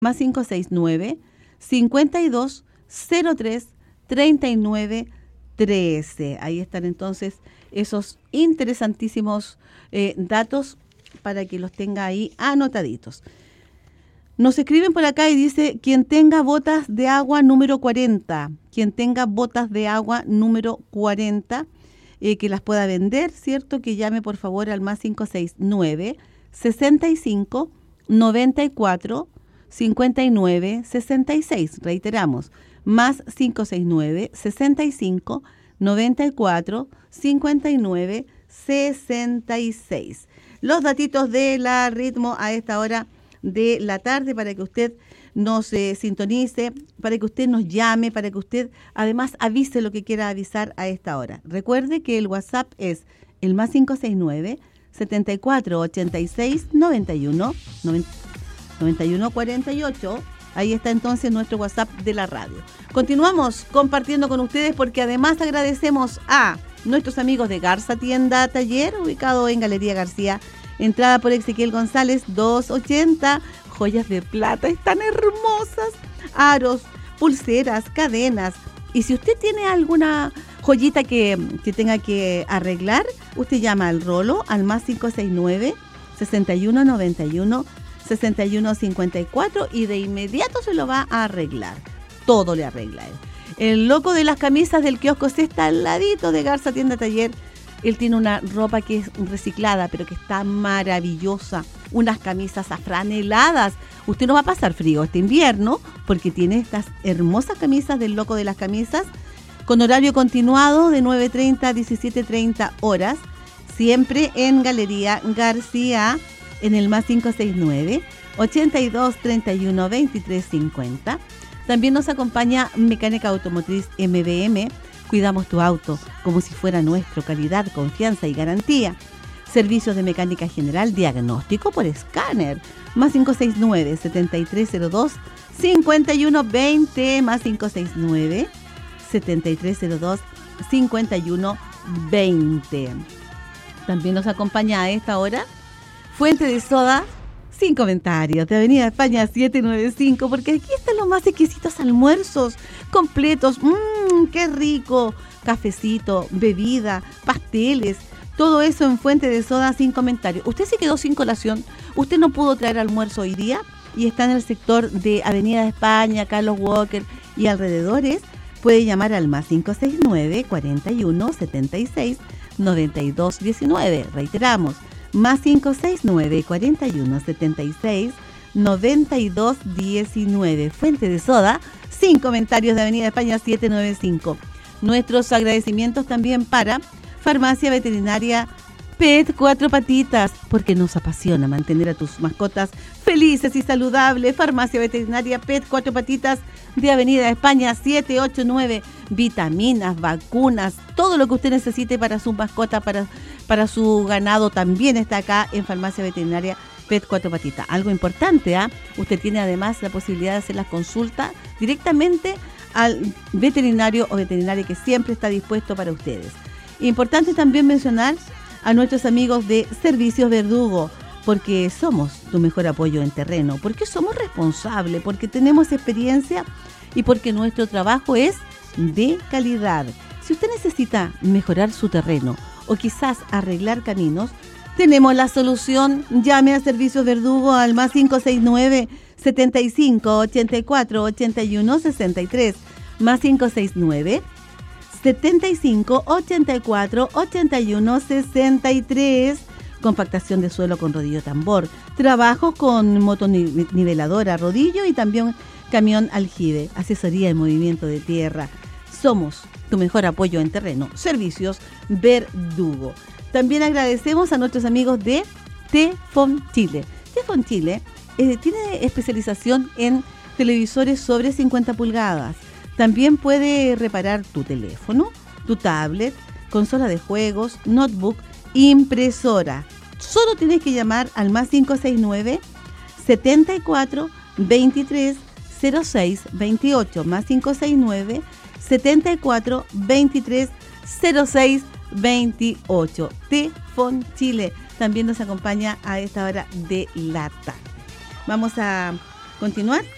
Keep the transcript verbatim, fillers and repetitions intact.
más cinco seis nueve, cincuenta y dos, cero tres, treinta y nueve, trece. Ahí están entonces esos interesantísimos eh, datos para que los tenga ahí anotaditos. Nos escriben por acá y dice, quien tenga botas de agua número cuarenta, quien tenga botas de agua número cuarenta, eh, que las pueda vender, ¿cierto? Que llame por favor al más cinco seis nueve, sesenta y cinco, noventa y cuatro, cincuenta y nueve, sesenta y seis. Reiteramos, más cinco seis nueve, sesenta y cinco, noventa y cuatro, cincuenta y nueve, sesenta y seis. Los datitos de la Ritmo a esta hora de la tarde para que usted nos eh, sintonice, para que usted nos llame, para que usted además avise lo que quiera avisar a esta hora. Recuerde que el WhatsApp es el más cinco seis nueve, setenta y cuatro, ochenta y seis, noventa y uno, noventa y uno, cuarenta y ocho. Ahí está entonces nuestro WhatsApp de la radio. Continuamos compartiendo con ustedes porque además agradecemos a nuestros amigos de Garza Tienda Taller, ubicado en Galería García, entrada por Ezequiel González, doscientos ochenta, joyas de plata, están hermosas, aros, pulseras, cadenas. Y si usted tiene alguna joyita que, que tenga que arreglar, usted llama al Rolo al más cinco seis nueve, sesenta y uno, noventa y uno, sesenta y uno, cincuenta y cuatro y de inmediato se lo va a arreglar. Todo le arregla él. El loco de las camisas del kiosco C está al ladito de Garza Tienda Taller. Él tiene una ropa que es reciclada, pero que está maravillosa. Unas camisas afraneladas. Usted no va a pasar frío este invierno porque tiene estas hermosas camisas del loco de las camisas con horario continuado de nueve treinta a diecisiete treinta horas. Siempre en Galería García, en el más cinco seis nueve, ochenta y dos, treinta y uno, veintitrés cincuenta. También nos acompaña Mecánica Automotriz M B M. Cuidamos tu auto como si fuera nuestro, calidad, confianza y garantía. Servicios de mecánica general, diagnóstico por escáner. Más cinco seis nueve, setenta y tres cero dos, cincuenta y uno veinte. Más cinco seis nueve, setenta y tres cero dos, cincuenta y uno veinte. También nos acompaña a esta hora Fuente de Soda, sin comentarios, de Avenida España setecientos noventa y cinco, porque aquí están los más exquisitos almuerzos completos. Mmm, qué rico, cafecito, bebida, pasteles, todo eso en Fuente de Soda sin comentarios. Usted se quedó sin colación, usted no pudo traer almuerzo hoy día y está en el sector de Avenida España, Carlos Walker y alrededores, puede llamar al más cinco seis nueve, cuarenta y uno, setenta y seis, noventa y dos diecinueve. Reiteramos, más cinco seis nueve, cuarenta y uno, setenta y seis, noventa y dos diecinueve. Fuente de Soda, sin comentarios, de Avenida España setecientos noventa y cinco. Nuestros agradecimientos también para Farmacia Veterinaria Pet Cuatro Patitas, porque nos apasiona mantener a tus mascotas felices y saludables. Farmacia Veterinaria Pet Cuatro Patitas de Avenida España setecientos ochenta y nueve. Vitaminas, vacunas, todo lo que usted necesite para su mascota, para, para su ganado, también está acá en Farmacia Veterinaria Pet Cuatro Patitas. Algo importante, ¿ah? ¿eh? Usted tiene además la posibilidad de hacer las consultas directamente al veterinario o veterinaria que siempre está dispuesto para ustedes. Importante también mencionar a nuestros amigos de Servicios Verdugo, porque somos tu mejor apoyo en terreno, porque somos responsables, porque tenemos experiencia y porque nuestro trabajo es de calidad. Si usted necesita mejorar su terreno o quizás arreglar caminos, tenemos la solución. Llame a Servicios Verdugo al más cinco seis nueve, setenta y cinco, ochenta y cuatro, ochenta y uno, sesenta y tres, más cinco seis nueve, setenta y cinco, ochenta y cuatro, ochenta y uno, sesenta y tres. Compactación de suelo con rodillo tambor, trabajo con motoniveladora, rodillo y también camión aljibe, asesoría de movimiento de tierra. Somos tu mejor apoyo en terreno. Servicios Verdugo. También agradecemos a nuestros amigos de Tefon Chile. Tefon Chile eh, tiene especialización en televisores sobre cincuenta pulgadas. También puede reparar tu teléfono, tu tablet, consola de juegos, notebook, impresora. Solo tienes que llamar al más cinco seis nueve, setenta y cuatro, veintitrés, cero seis, veintiocho, más cinco seis nueve, setenta y cuatro, veintitrés, cero seis, veintiocho. Tefon Chile también nos acompaña a esta hora de la tarde. Vamos a continuar